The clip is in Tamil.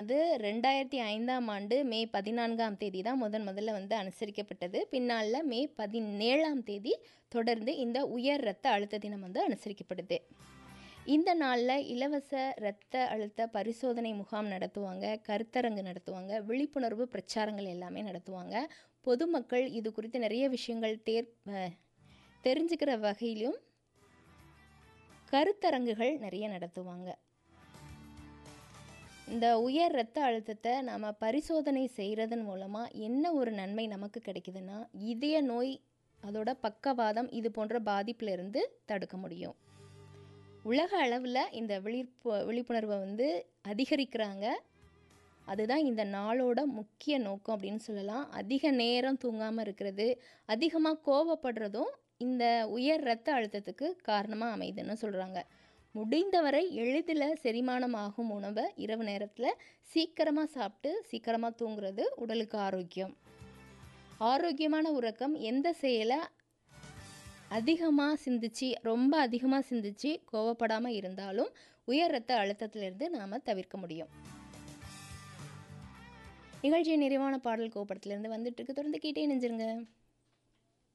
அது 2005ஆம் ஆண்டு மே 14ஆம் தேதி தான் முதல்ல வந்து அனுசரிக்கப்பட்டது. பின்னால் மே 17ஆம் தேதி தொடர்ந்து இந்த உயர் இரத்த அழுத்த தினம் வந்து அனுசரிக்கப்படுது. இந்த நாளில் இலவச இரத்த அழுத்த பரிசோதனை முகாம் நடத்துவாங்க, கருத்தரங்கு நடத்துவாங்க, விழிப்புணர்வு பிரச்சாரங்கள் எல்லாமே நடத்துவாங்க. பொதுமக்கள் இது குறித்து நிறைய விஷயங்கள் தெரிஞ்சுக்கிற வகையிலும் கருத்தரங்குகள் நிறைய நடத்துவாங்க. இந்த உயர் இரத்த அழுத்தத்தை நாம் பரிசோதனை செய்கிறதன் மூலமாக என்ன ஒரு நன்மை நமக்கு கிடைக்குதுன்னா, இதய நோய், அதோட பக்கவாதம், இது போன்ற பாதிப்பிலிருந்து தடுக்க முடியும். உலக அளவில் இந்த விழிப்புணர்வை வந்து அதிகரிக்கிறாங்க. அதுதான் இந்த நாளோட முக்கிய நோக்கம் அப்படின்னு சொல்லலாம். அதிக நேரம் தூங்காமல் இருக்கிறது, அதிகமாக கோபப்படுறதும் இந்த உயர் இரத்த அழுத்தத்துக்கு காரணமாக அமைதுன்னு சொல்கிறாங்க. முடிந்தவரை எளிதில் செரிமானமாகும் உணவை இரவு நேரத்தில் சீக்கிரமாக சாப்பிட்டு சீக்கிரமாக தூங்குறது உடலுக்கு ஆரோக்கியம். ஆரோக்கியமான உறக்கம் எந்த செயலை ரொம்ப அதிகமாக சிந்திச்சு கோவப்படாமல் இருந்தாலும் உயர் இரத்த அழுத்தத்திலிருந்து நாம் தவிர்க்க முடியும். நிகழ்ச்சியின் நிறைவான பாடல் கோபப்படத்திலிருந்து வந்துட்டு இருக்கு. தொடர்ந்து கேட்டே நெஞ்சிருங்க.